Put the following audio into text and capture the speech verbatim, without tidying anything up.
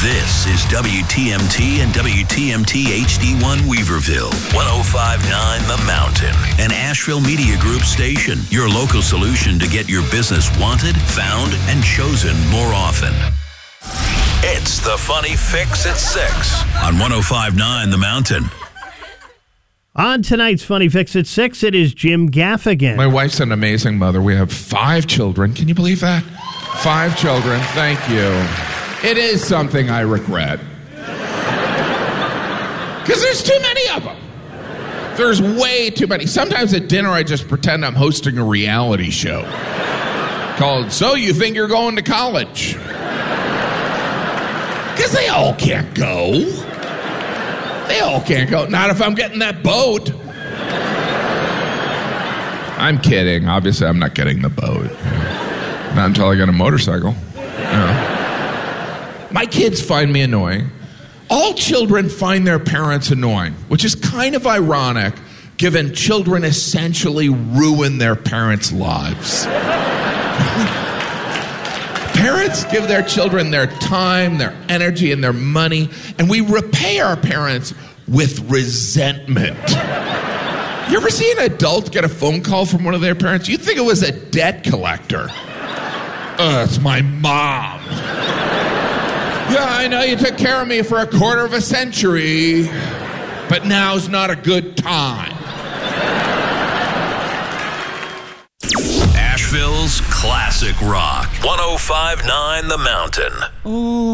This is W T M T and W T M T H D one Weaverville, one oh five point nine The Mountain, an Asheville Media Group station, your local solution to get your business wanted, found, and chosen more often. It's the Funny Fix at six on one oh five point nine The Mountain. On tonight's Funny Fix at six, it is Jim Gaffigan. My wife's an amazing mother. We have five children. Can you believe that? Five children. Thank you. It is something I regret. Because there's too many of them. There's way too many. Sometimes at dinner, I just pretend I'm hosting a reality show called So You Think You're Going to College? Because they all can't go. They all can't go. Not if I'm getting that boat. I'm kidding. Obviously, I'm not getting the boat. Not until I get a motorcycle. Yeah. My kids find me annoying. All children find their parents annoying, which is kind of ironic, given children essentially ruin their parents' lives. Parents give their children their time, their energy, and their money, and we repay our parents with resentment. You ever see an adult get a phone call from one of their parents? You'd think it was a debt collector. Uh, it's my mom. Yeah, I know you took care of me for a quarter of a century, but now's not a good time. Asheville's classic rock, one oh five point nine The Mountain. Oh.